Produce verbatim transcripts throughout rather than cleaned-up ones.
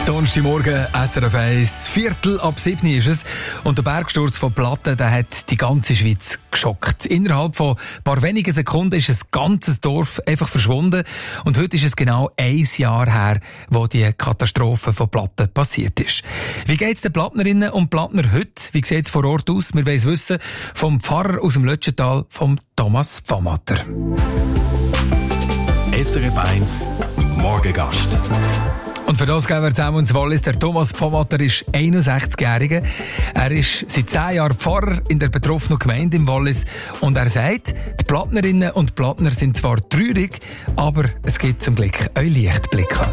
Donnerstagmorgen, S R F eins, Viertel ab sieben ist es. Und der Bergsturz von Platten, der hat die ganze Schweiz geschockt. Innerhalb von ein paar wenigen Sekunden ist ein ganzes Dorf einfach verschwunden. Und heute ist es genau ein Jahr her, wo die Katastrophe von Platten passiert ist. Wie geht es den Plattnerinnen und Plattner heute? Wie sieht es vor Ort aus? Wir wollen es wissen vom Pfarrer aus dem Lötschental, vom Thomas Pfammatter. S R F eins Morgengast. Und für das gehen wir zusammen ins Wallis. Der Thomas Pfammatter ist einundsechzigjähriger. Er ist seit zehn Jahren Pfarrer in der betroffenen Gemeinde im Wallis. Und er sagt, die Plattnerinnen und Plattner sind zwar traurig, aber es gibt zum Glück auch Lichtblicke.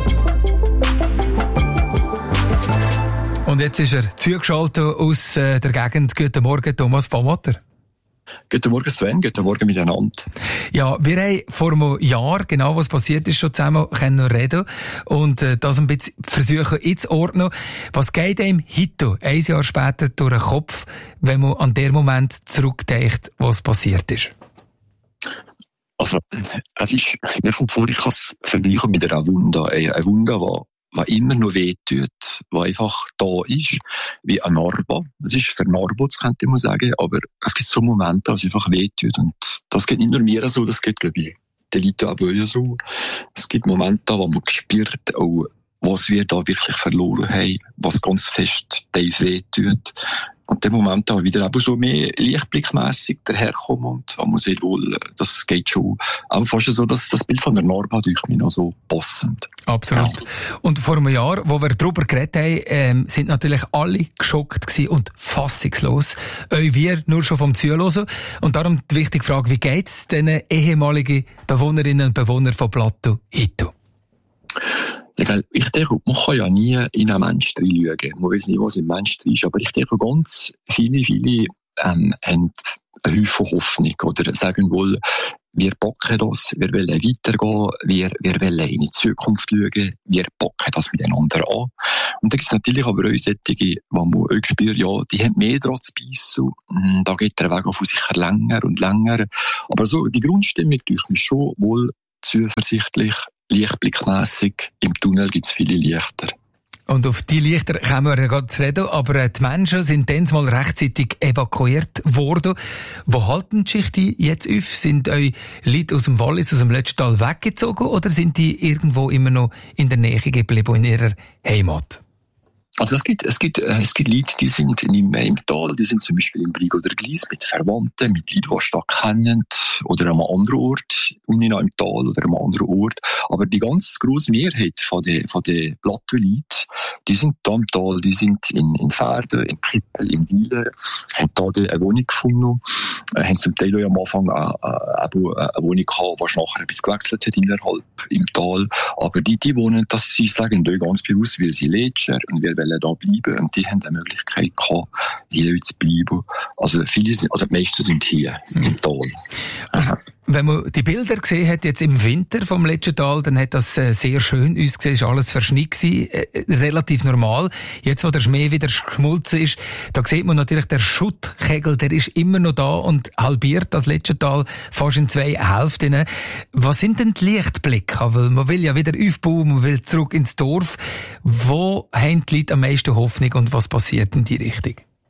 Und jetzt ist er zugeschaltet aus der Gegend. Guten Morgen, Thomas Pfammatter. Guten Morgen Sven, guten Morgen miteinander. Ja, wir haben vor einem Jahr, genau was passiert ist, schon zusammen können reden und äh, das ein bisschen versuchen einzuordnen. Was geht einem heute, ein Jahr später, durch den Kopf, wenn man an den Moment zurückdenkt, was passiert ist? Also, es ist, mir kommt vor, ich kann es vergleichen mit einer Wunde. Eine Wunde, die was immer noch wehtut, was einfach da ist, wie ein Narbe. Es ist vernarbelt, könnte man sagen, aber es gibt so Momente, wo es einfach wehtut. Und das geht nicht nur mir so, das geht, glaube ich, den Leuten auch so. Es gibt Momente, wo man spürt, auch, was wir da wirklich verloren haben, was ganz fest tief wehtut. Und der Moment da wieder eben so mehr lichtblickmässig daherkommen und man sieht wohl, das geht schon auch fast so, dass das Bild von der Narbe durch mich noch so passend. Absolut. Ja. Und vor einem Jahr, wo wir darüber geredet haben, ähm, sind natürlich alle geschockt gewesen und fassungslos. Auch wir nur schon vom Zuhören. Und darum die wichtige Frage, wie geht es den ehemaligen Bewohnerinnen und Bewohnern von Plateau heute? Ja, ich denke, man kann ja nie in einen Mensch reinschauen. Man weiß nicht, was im Mensch drin ist. Aber ich denke, ganz viele, viele ähm, haben einen Haufen Hoffnung. Oder sagen wohl, wir packen das, wir wollen weitergehen, wir, wir wollen in die Zukunft schauen, wir packen das miteinander an. Und da gibt es natürlich aber auch solche, die man auch spürt, ja, die haben mehr dran zu beißen. Da geht der Weg auf sicher länger und länger. Aber so, die Grundstimmung durch mich schon wohl zuversichtlich. Lichtblickmässig. Im Tunnel gibt es viele Lichter. Und auf die Lichter kommen wir ja gerade zu reden, aber die Menschen sind dann mal rechtzeitig evakuiert worden. Wo halten die Schichten jetzt auf? Sind euch Leute aus dem Wallis, aus dem Lötschental weggezogen oder sind die irgendwo immer noch in der Nähe geblieben, in ihrer Heimat? Also es gibt, es gibt, es gibt Leute, die sind nicht mehr im Tal, die sind zum Beispiel im Brig oder Glies mit Verwandten, mit Leuten, die Stadt kennen, oder an einem anderen Ort, unten im Tal oder an einem anderen Ort. Aber die ganz grosse Mehrheit von den, von den Plattleuten, die sind da im Tal, die sind in, in Pferden, in Kippel, in Wieler, haben da eine Wohnung gefunden, haben zum Teil auch am Anfang eine, eine, eine Wohnung gehabt, die nachher etwas gewechselt hat innerhalb im Tal. Aber die, die wohnen, das sie sagen, da ganz bewusst, weil sie Lädscher und wir wollen da bleiben. Und die haben die Möglichkeit gehabt, hier zu bleiben. Also viele sind, also die meisten sind hier im Tal. Wenn man die Bilder gesehen hat, jetzt im Winter vom Lötschental, dann hat das äh, sehr schön ausgesehen, ist alles verschneit gewesen, äh, relativ normal. Jetzt, wo der Schnee wieder geschmolzen ist, da sieht man natürlich, der Schuttkegel, der ist immer noch da und halbiert das Lötschental fast in zwei Hälften. Was sind denn die Lichtblicke? Weil man will ja wieder aufbauen, man will zurück ins Dorf. Wo haben die Leute am meisten Hoffnung und was passiert in die Richtung?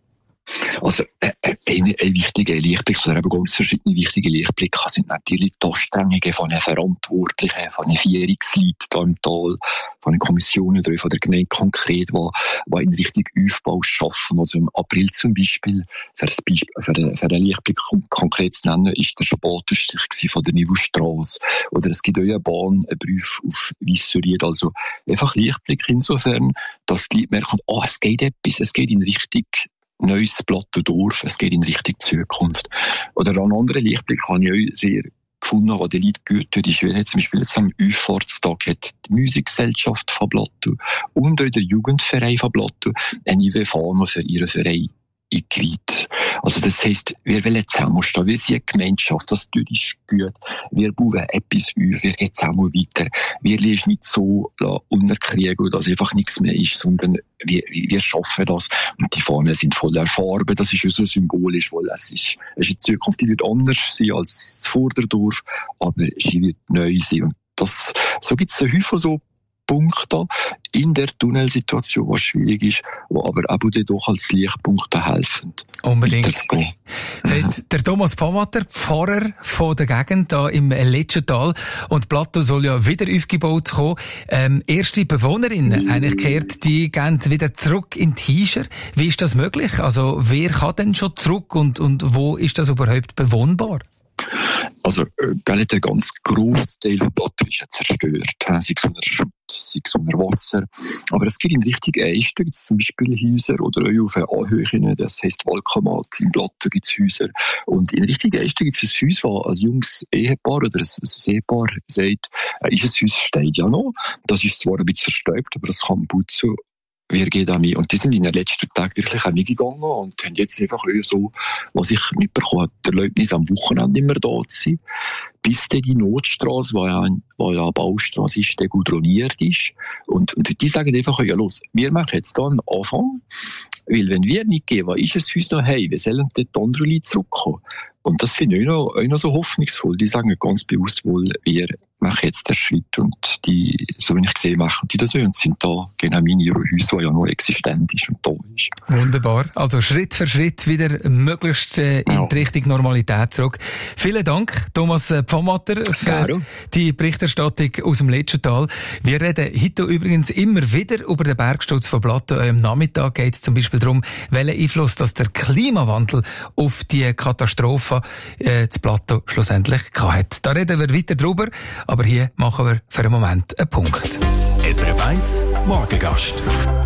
Also, äh, ein, ein wichtiger Lichtblick, oder eben ganz verschiedene wichtige Lichtblicke sind natürlich die Anstrengungen von den Verantwortlichen, von den Vierungsleuten hier im Tal, von den Kommissionen oder von der Gemeinde konkret, die, die in Richtung Aufbau schaffen. Also im April zum Beispiel, für, das Beispiel, für, den, für den Lichtblick konkret zu nennen, ist der Spatenstich von der Niveaustrasse. Oder es gibt auch eine Bahn, einen Brief auf Wisseried. Also einfach Lichtblick insofern, dass die Leute merken, oh, es geht etwas, es geht in Richtung neues Plattendorf, es geht in Richtung Zukunft. Oder einen anderen Lichtblick habe ich auch sehr gefunden, was die Leute gut tut, ist, weil zum Beispiel jetzt am Auffahrtstag hat die Musikgesellschaft von Plateau und auch der Jugendverein von Plateau eine I W-Fahne für ihren Verein eingeweiht. Also das heisst, wir wollen zusammenstehen, wir sind eine Gemeinschaft, das tut uns gut, wir bauen etwas auf, wir gehen zusammen weiter, wir lassen nicht so unterkriegen, dass einfach nichts mehr ist, sondern wir, wir schaffen das. Und die Fahnen sind voller Farben, das ist auch so symbolisch, weil es ist, es ist in Zukunft, die wird anders sein als das Vorderdorf, aber sie wird neu sein. Und das, so gibt es so Häufig so Punkt da in der Tunnelsituation, was schwierig ist, wo aber auch doch als Lichtpunkt helfen. Unbedingt. Sagt der Thomas Pfammatter, Pfarrer von der Gegend da im Letschental. Und Plateau soll ja wieder aufgebaut kommen. Ähm, erste Bewohnerinnen, eigentlich gehört, die gehen wieder zurück in die Hischer. Wie ist das möglich? Also, wer kann denn schon zurück und, und wo ist das überhaupt bewohnbar? Also, äh, der ganz grosse Teil von Plateau ist ja zerstört. Sei es unter Schutt, sei es unter Wasser. Aber es gibt in Richtung Eister, gibt's zum Beispiel Häuser, oder auch auf Anhöhen, das heisst Walkamat. In Plateau gibt es Häuser. Und in Richtung Eister gibt es ein Haus, wo ein junges Ehepaar oder ein, ein Ehepaar sagt, äh, ist ein Haus steht ja noch. Das ist zwar ein bisschen verstäubt, aber das kann gut so. Wir gehen da mit. Und die sind in den letzten Tagen wirklich auch mitgegangen und haben jetzt einfach so, was ich mitbekommen habe, die Erlaubnis am Wochenende immer da zu sein, bis die Notstrasse, die ja, wo ja eine Baustrasse ist, die gut roniert ist. Und, und die sagen einfach, ja los, wir machen jetzt da einen Anfang, weil wenn wir nicht gehen, was ist es uns noch hey, wir sollen dort andere Leute zurückkommen. Und das finde ich auch noch, auch noch so hoffnungsvoll. Die sagen ganz bewusst wohl, wir machen jetzt den Schritt und die, so wie ich gesehen, machen die das und sind da genau in ihrem Haus, das ja noch existent ist und da ist. Wunderbar. Also Schritt für Schritt wieder möglichst äh, in ja. die Richtung Normalität zurück. Vielen Dank, Thomas Pfammatter, für Garo. die Berichterstattung aus dem Letschental. Wir reden heute übrigens immer wieder über den Bergsturz von Plateau. Am Nachmittag geht es zum Beispiel darum, welchen Einfluss dass der Klimawandel auf die Katastrophe äh, zu Plateau schlussendlich hat. Da reden wir weiter drüber, aber hier machen wir für einen Moment einen Punkt. S R F eins Morgengast.